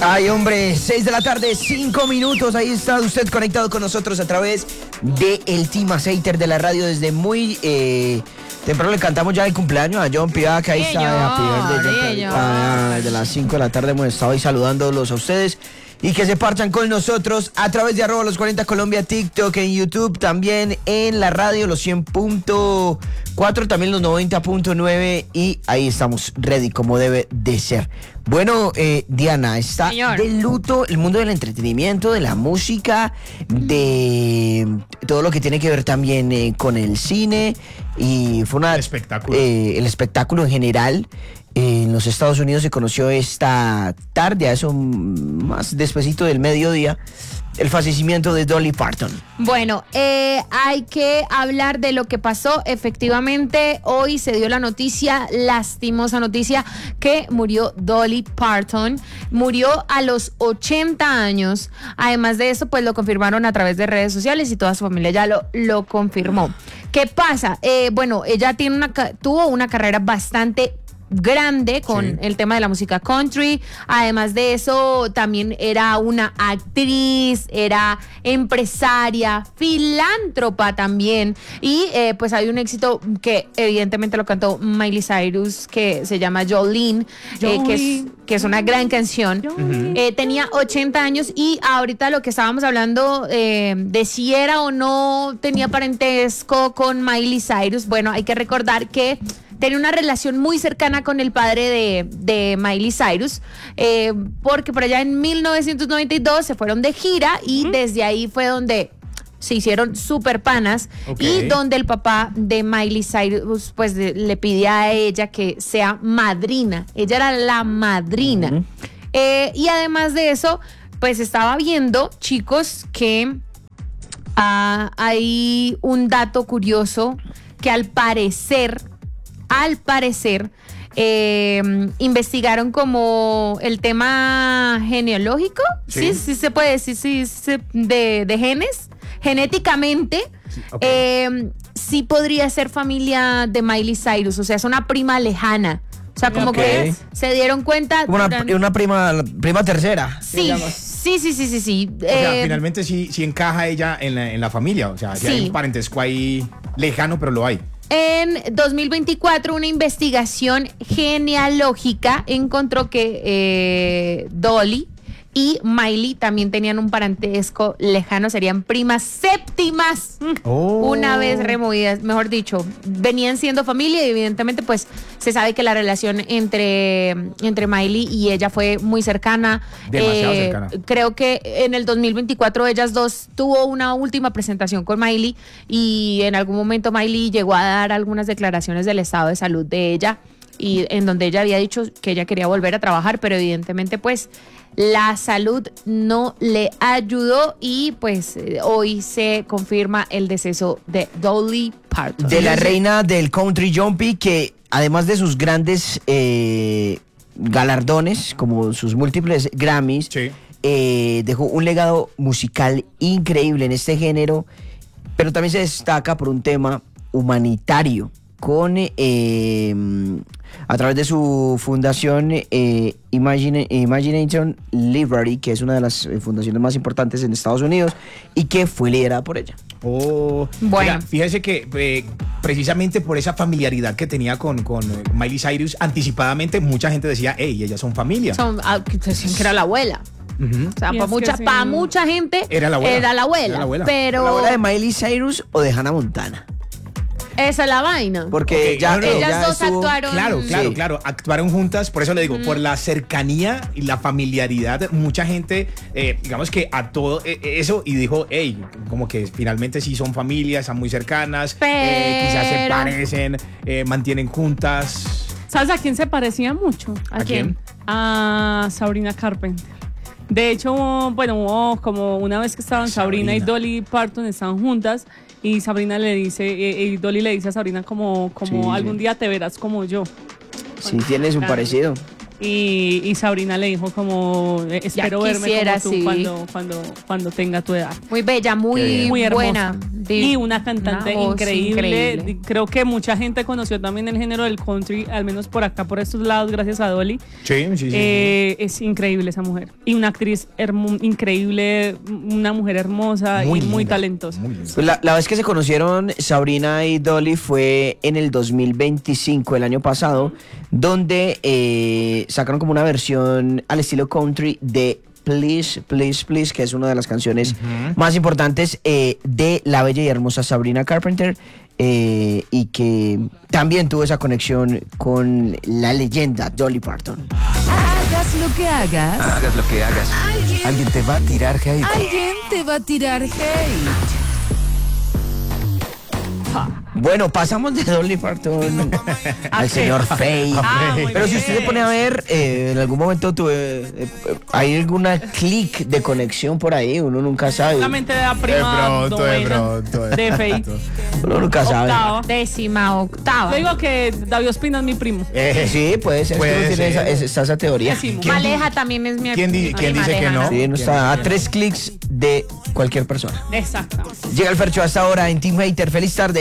Ay, hombre, 6 de la tarde, 5 minutos. Ahí está usted conectado con nosotros a través de el Team Aceiter de la radio. Desde muy temprano le cantamos ya el cumpleaños a John Pivac. Ahí está, Happy Birthday, desde las 5 de la tarde hemos estado ahí saludándolos a ustedes. Y que se parchan con nosotros a través de @los40 Colombia, TikTok, en YouTube, también en la radio, los 100.4, también los 90.9, y ahí estamos ready como debe de ser. Bueno, Diana, está de luto el mundo del entretenimiento, de la música, de todo lo que tiene que ver también con el cine, y fue el espectáculo en general. En los Estados Unidos se conoció esta tarde, a eso más despacito del mediodía, el fallecimiento de Dolly Parton. Bueno, hay que hablar de lo que pasó. Efectivamente, hoy se dio la noticia, lastimosa noticia, que murió Dolly Parton. Murió a los 80 años. Además de eso, pues lo confirmaron a través de redes sociales y toda su familia ya lo confirmó. ¿Qué pasa? Bueno, ella tuvo una carrera bastante grande con el tema de la música country. Además de eso, también era una actriz, era empresaria, filántropa también, y pues hay un éxito que evidentemente lo cantó Miley Cyrus, que se llama Jolene, que es una gran canción. Tenía 80 años, y ahorita lo que estábamos hablando de si era o no tenía parentesco con Miley Cyrus. Bueno, hay que recordar que tenía una relación muy cercana con el padre de Miley Cyrus, porque por allá en 1992 se fueron de gira, y desde ahí fue donde se hicieron súper panas, y donde el papá de Miley Cyrus pues le pide a ella que sea madrina. Ella era la madrina. Y además de eso, pues estaba viendo, chicos, que hay un dato curioso, que al parecer, investigaron como el tema genealógico, sí se puede decir, de genes, genéticamente, sí podría ser familia de Miley Cyrus, o sea, es una prima lejana. O sea, como que se dieron cuenta. Una prima tercera. Sí. O sea, finalmente sí encaja ella en la familia. O sea, sí hay un parentesco ahí lejano, pero lo hay. En 2024, una investigación genealógica encontró que Dolly y Miley también tenían un parentesco lejano, serían primas séptimas, una vez removidas, mejor dicho, venían siendo familia, y evidentemente pues se sabe que la relación entre Miley y ella fue muy cercana. Demasiado cercana. Creo que en el 2024 ellas dos tuvo una última presentación con Miley, y en algún momento Miley llegó a dar algunas declaraciones del estado de salud de ella, y en donde ella había dicho que ella quería volver a trabajar, pero evidentemente pues la salud no le ayudó, y pues hoy se confirma el deceso de Dolly Parton. De la reina del country jumpy, que además de sus grandes galardones, como sus múltiples Grammys, dejó un legado musical increíble en este género, pero también se destaca por un tema humanitario, con a través de su fundación Imagination Library, que es una de las fundaciones más importantes en Estados Unidos, y que fue liderada por ella. Bueno, mira, fíjese que precisamente por esa familiaridad que tenía con Miley Cyrus, anticipadamente mucha gente decía, ellas son familia. Decían que era la abuela. O sea, para mucha gente era la abuela. Pero ¿la abuela de Miley Cyrus o de Hannah Montana? Esa es la vaina. Porque ellas dos actuaron. Claro, actuaron juntas. Por eso le digo, por la cercanía y la familiaridad, mucha gente, digamos que a todo eso, y dijo, como que finalmente sí son familias, son muy cercanas, quizás se parecen, mantienen juntas. ¿Sabes a quién se parecía mucho? ¿A quién? A Sabrina Carpenter. De hecho, hubo como una vez que estaban Sabrina y Dolly Parton, estaban juntas, y Sabrina le dice, y Dolly le dice a Sabrina como algún día te verás como yo. Sí, tienes un parecido. Y Sabrina le dijo como, espero verme como tú cuando tenga tu edad. Muy bella, muy buena. y una cantante una voz increíble. increíble. Creo que mucha gente conoció también el género del country, al menos por acá, por estos lados, gracias a Dolly. Sí, sí, sí. Es increíble esa mujer. Y una actriz increíble, una mujer hermosa Muy y muy linda. talentosa. Muy lindo. Pues la vez que se conocieron Sabrina y Dolly fue en el 2025, el año pasado, donde sacaron como una versión al estilo country de Please, Please, Please, que es una de las canciones más importantes de la bella y hermosa Sabrina Carpenter, y que también tuvo esa conexión con la leyenda Dolly Parton. Hagas lo que hagas, Hagas lo que hagas. Alguien te va a tirar hate. alguien te va a tirar hate. Bueno, pasamos de Dolly Parton al señor Faye. muy Pero si bien. usted se pone a ver, en algún momento hay alguna clic de conexión por ahí, uno nunca sabe. Solamente de la prima novena de Faye. Uno nunca sabe. Octava. 18ª. Yo digo que David Ospina es mi primo. Sí, puede ser. Puede Puede tiene ser. esa teoría. Décimo. Maleja también es mi quién dice que no? Sí, no está a 3 clics de cualquier persona. Exacto. Llega el Fercho hasta ahora en Team Hater. Feliz tarde.